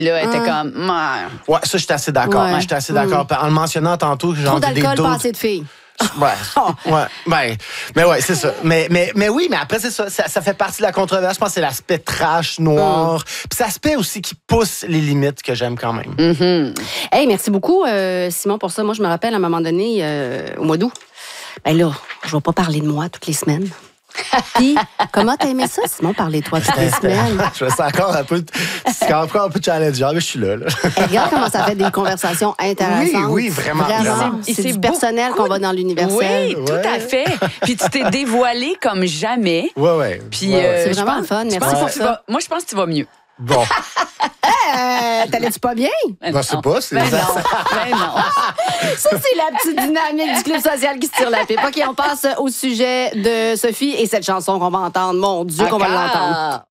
Là, elle était comme... Ouais, ça, j'étais assez d'accord. Ouais. J'étais assez d'accord. En le mentionnant tantôt, Trop genre des d'alcool, doutes. pas assez de filles. Ouais, mais ouais, c'est ça. Mais oui, mais après, c'est ça. Ça fait partie de la controverse. Je pense que c'est l'aspect trash, noir. Puis c'est l'aspect aussi qui pousse les limites que j'aime quand même. Hey, merci beaucoup, Simon, pour ça. Moi, je me rappelle à un moment donné, au mois d'août, ben là, je vais pas parler de moi toutes les semaines. Puis, comment t'as aimé ça, Simon, parler de toi toutes les semaines? Je me sens encore un peu, c'est encore un peu challengeant, mais je suis là. Hey, regarde comment ça fait des conversations intéressantes. Oui, vraiment. C'est du personnel qu'on va dans l'universel. Oui, tout à fait. Puis tu t'es dévoilé comme jamais. Ouais. Puis C'est vraiment le fun. Merci pour ça. Moi, je pense que tu vas mieux. Bon. T'allais-tu pas bien? Ben, c'est pas, c'est... Ben non. Ça, c'est la petite dynamique du club social qui se tire la pipe. OK, on passe au sujet de Sophie et cette chanson qu'on va entendre. Mon Dieu, qu'on va l'entendre.